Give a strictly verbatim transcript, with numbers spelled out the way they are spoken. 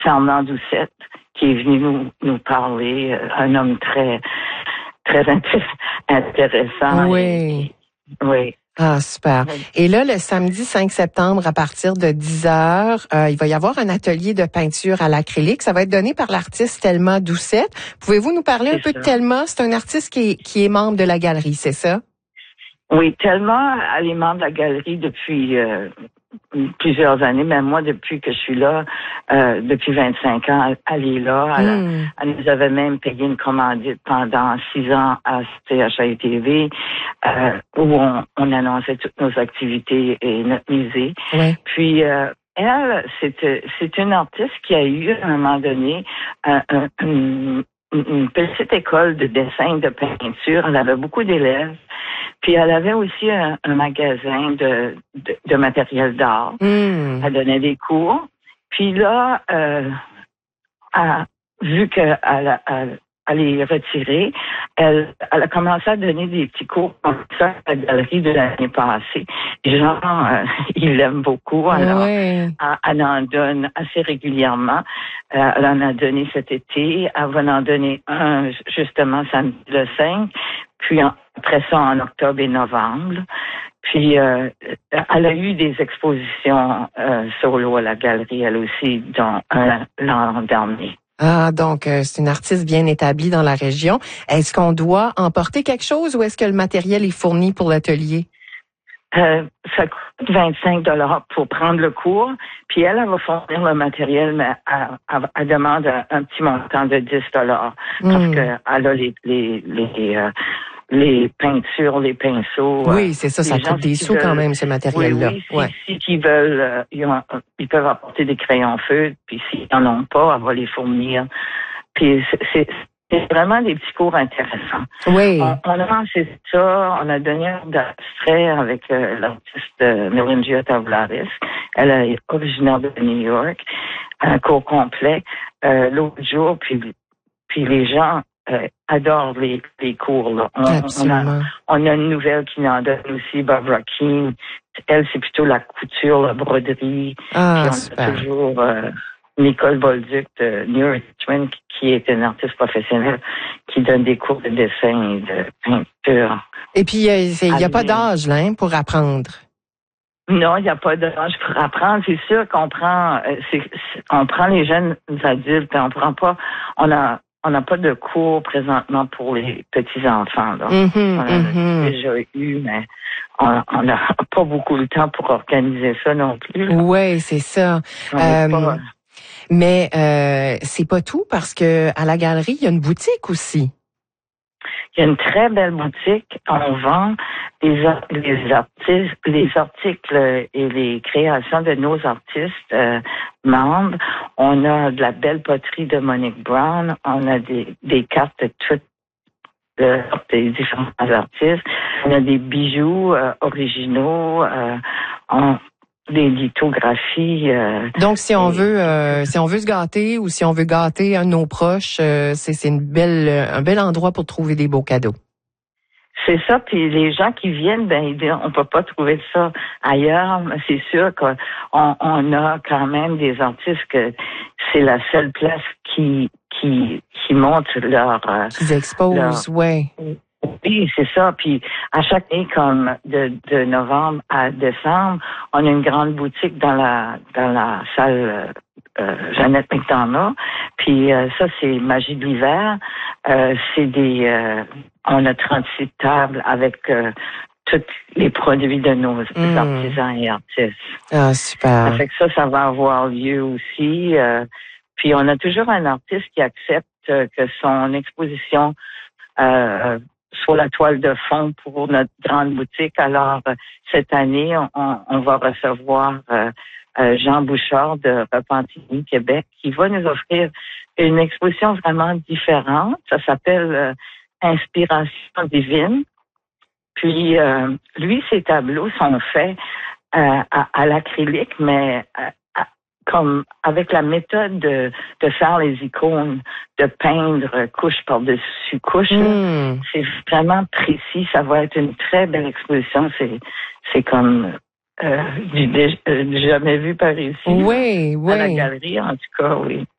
Fernand Doucette, qui est venu nous, nous parler, euh, un homme très, très intér- intéressant. Oui. Et, oui. Ah, super. Et là, le samedi cinq septembre, à partir de dix heures, euh, il va y avoir un atelier de peinture à l'acrylique. Ça va être donné par l'artiste Thelma Doucette. Pouvez-vous nous parler un peu ça. de Thelma? C'est un artiste qui est, qui est membre de la galerie, c'est ça? Oui, Thelma, elle est membre de la galerie depuis euh, plusieurs années, même moi, depuis que je suis là, euh, depuis vingt-cinq ans, elle, elle est là. Elle, Mm. elle nous avait même payé une commandite pendant six ans à C H I T V, euh, où on, on annonçait toutes nos activités et notre musée. Oui. Puis, euh, elle, c'est, c'est une artiste qui a eu, à un moment donné, un, un, une, une petite école de dessin, de peinture. Elle avait beaucoup d'élèves. Puis elle avait aussi un, un magasin de, de, de matériel d'art. Mm. Elle donnait des cours. Puis là, euh, elle, vu qu'elle elle, elle est retirée, elle, elle a commencé à donner des petits cours comme ça à la galerie de l'année passée. Les gens, euh, ils l'aiment beaucoup. Alors, Oui. elle, elle en donne assez régulièrement. Euh, elle en a donné cet été. Elle va en donner un, justement, samedi le cinq. Puis en, après ça, en octobre et novembre. Puis, euh, elle a eu des expositions euh, solo à la galerie, elle aussi, dans un, l'an dernier. Ah, donc euh, c'est une artiste bien établie dans la région. Est-ce qu'on doit emporter quelque chose ou est-ce que le matériel est fourni pour l'atelier? Euh, ça coûte vingt-cinq dollars pour prendre le cours, puis elle, elle va fournir le matériel, mais elle, elle, elle demande un, un petit montant de dix dollars parce Mm. qu'elle a les les les, euh, les peintures, les pinceaux. Oui, euh, c'est ça, ça gens, coûte des si sous veulent, quand même, ce matériel-là. Oui, oui, Ouais. si, si qui veulent, euh, ils, ont, ils peuvent apporter des crayons feutres, puis s'ils n'en ont pas, elle va les fournir. Puis c'est, c'est C'est vraiment des petits cours intéressants. Oui. On, on a lancé ça, on a donné un d'abstrait avec euh, l'artiste euh, Melingia Tavlaris. Elle est originaire de New York. Un cours complet euh, l'autre jour, puis, puis les gens euh, adorent les, les cours. Là. On, Absolument. on, a, on a une nouvelle qui en donne aussi, Barbara Keane. Elle, c'est plutôt la couture, la broderie. Ah, puis on super. a toujours... Euh, Nicole Bolduc de New Richmond, qui est une artiste professionnelle, qui donne des cours de dessin et de peinture. Et puis, il n'y a pas d'âge là, hein, pour apprendre. Non, il n'y a pas d'âge pour apprendre. C'est sûr qu'on prend, c'est, c'est, on prend les jeunes adultes, on prend pas, on a, on n'a pas de cours présentement pour les petits enfants. Là. Mm-hmm, on en a mm-hmm. déjà eu, mais on n'a pas beaucoup le temps pour organiser ça non plus. Oui, c'est ça. Euh, pas, mais euh, c'est pas tout parce que à la galerie, il y a une boutique aussi. Il y a une très belle boutique. On vend les, les artistes, les articles et les créations de nos artistes euh, membres. On a de la belle poterie de Monique Brown. On a des, des cartes de toutes de, des différents artistes. On a des bijoux euh, originaux. Euh, on, des lithographies. Euh, Donc, si on et, veut, euh, si on veut se gâter ou si on veut gâter un de nos proches, euh, c'est, c'est une belle, un bel endroit pour trouver des beaux cadeaux. C'est ça, puis les gens qui viennent, ben on peut pas trouver ça ailleurs. Mais c'est sûr qu'on on a quand même des artistes que c'est la seule place qui qui qui montre leur. Qu'ils exposent, leur, ouais. Oui, c'est ça. Puis à chaque année, comme de, de novembre à décembre, on a une grande boutique dans la dans la salle euh, Jeannette McDonough. Puis euh, ça, c'est Magie de l'hiver. Euh, c'est des euh, on a trente-six tables avec euh, tous les produits de nos mmh. artisans et artistes. Ah, super. Ça fait que ça, ça va avoir lieu aussi. Euh, puis on a toujours un artiste qui accepte euh, que son exposition euh, sur la toile de fond pour notre grande boutique. Alors, euh, cette année, on, on va recevoir euh, euh, Jean Bouchard de Repentigny, Québec, qui va nous offrir une exposition vraiment différente. Ça s'appelle euh, Inspiration divine. Puis, euh, lui, ses tableaux sont faits euh, à, à l'acrylique, mais euh, comme avec la méthode de, de faire les icônes, de peindre couche par-dessus couche. Mmh. C'est vraiment précis. Ça va être une très belle exposition. C'est, c'est comme euh, du, du jamais vu par ici. Oui, là, oui. À la galerie, en tout cas, oui.